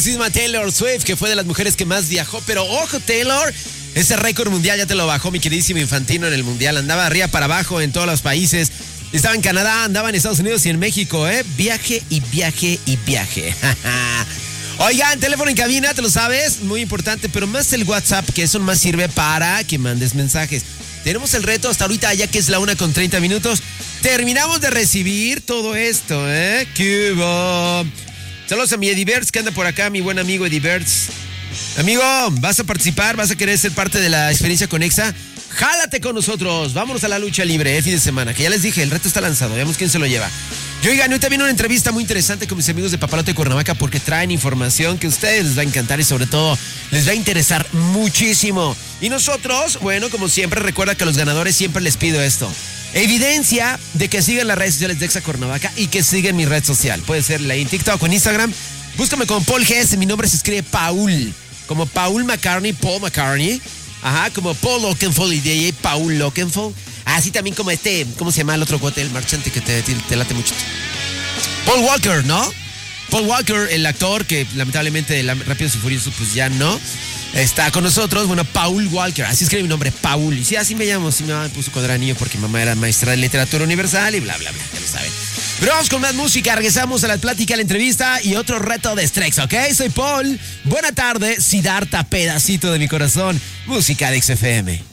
Taylor Swift, que fue de las mujeres que más viajó, pero ojo, Taylor, ese récord mundial ya te lo bajó mi queridísimo Infantino en el mundial. Andaba arriba para abajo en todos los países. Estaba en Canadá, andaba en Estados Unidos y en México, ¿eh? Viaje y viaje y viaje. Oigan, teléfono en cabina, te lo sabes, muy importante, pero más el WhatsApp, que eso más sirve para que mandes mensajes. Tenemos el reto hasta ahorita, ya que es la 1:30. Terminamos de recibir todo esto, ¿eh? ¡Qué hubo! Saludos a mi Ediverts, que anda por acá, mi buen amigo Ediverts. Amigo, ¿vas a participar? ¿Vas a querer ser parte de la experiencia Conexa? ¡Jálate con nosotros! Vámonos a la lucha libre, fin de semana, que ya les dije, el reto está lanzado, veamos quién se lo lleva. Yo, oigan, hoy también una entrevista muy interesante con mis amigos de Papalote Cuernavaca porque traen información que a ustedes les va a encantar y sobre todo les va a interesar muchísimo. Y nosotros, bueno, como siempre, recuerda que a los ganadores siempre les pido esto. Evidencia de que siguen las redes sociales de Exa Cuernavaca y que siguen mi red social. Puede ser la en TikTok o en Instagram. Búscame como Paul GS, mi nombre se escribe Paul. Como Paul McCartney, Paul McCartney. Ajá, como Paul Oakenfold y DJ Paul Oakenfold. Así también como ¿cómo se llama el otro cuate, el marchante que te late mucho? Paul Walker, ¿no? Paul Walker, el actor que lamentablemente de Rápidos y Furiosos pues ya no está con nosotros. Bueno, Paul Walker, así escribe mi nombre, Paul. Y sí, así me llamo, sí, mi mamá me puso cuando era niño porque mi mamá era maestra de literatura universal y bla, bla, bla, ya lo saben. Pero vamos con más música, regresamos a la plática, a la entrevista y otro reto de Strex, ¿ok? Soy Paul, buena tarde, Siddhartha, pedacito de mi corazón, música de XFM.